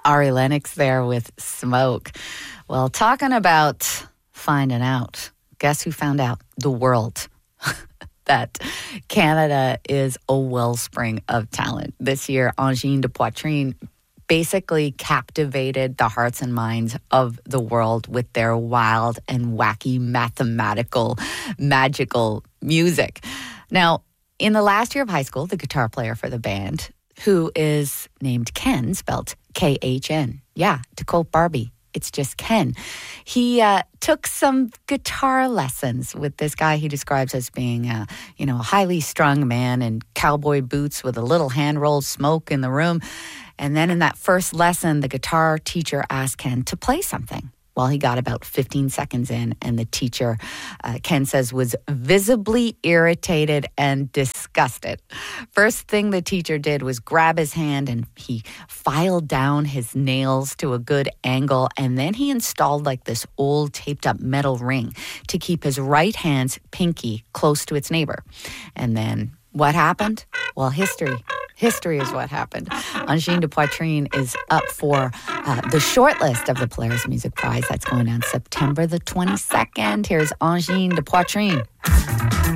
Ari Lennox there with Smoke. Well, talking about finding out. Guess who found out? The world. That Canada is a wellspring of talent. This year, Angine de Poitrine basically captivated the hearts and minds of the world with their wild and wacky mathematical, magical music. Now, in the last year of high school, the guitar player for the band, who is named Ken, spelled K-H-N. Yeah, to quote Barbie, it's just Ken. He took some guitar lessons with this guy he describes as being a highly strung man in cowboy boots with a little hand-rolled smoke in the room. And then in that first lesson, the guitar teacher asked Ken to play something. Well, he got about 15 seconds in, and the teacher, Ken says, was visibly irritated and disgusted. First thing the teacher did was grab his hand, and he filed down his nails to a good angle, and then he installed like this old taped-up metal ring to keep his right hand's pinky close to its neighbor. And then what happened? Well, history is what happened. Angine de Poitrine is up for the shortlist of the Polaris Music Prize. That's going on September the 22nd. Here's Angine de Poitrine.